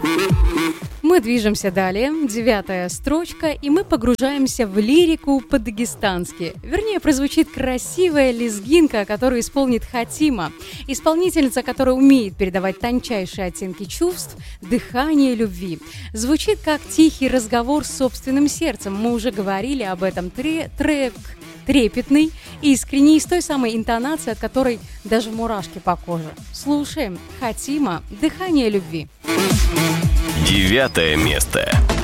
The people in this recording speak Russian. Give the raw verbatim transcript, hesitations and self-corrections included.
Мы движемся далее, девятая строчка, и мы погружаемся в лирику по-дагестански. Вернее, прозвучит красивая лезгинка, которую исполнит Хатима, исполнительница, которая умеет передавать тончайшие оттенки чувств, дыхание любви. Звучит как тихий разговор с собственным сердцем. Мы уже говорили об этом. Тре- трек трепетный, искренний, с той самой интонацией, от которой даже мурашки по коже. Слушаем. Хатима. Дыхание любви. Девятое место.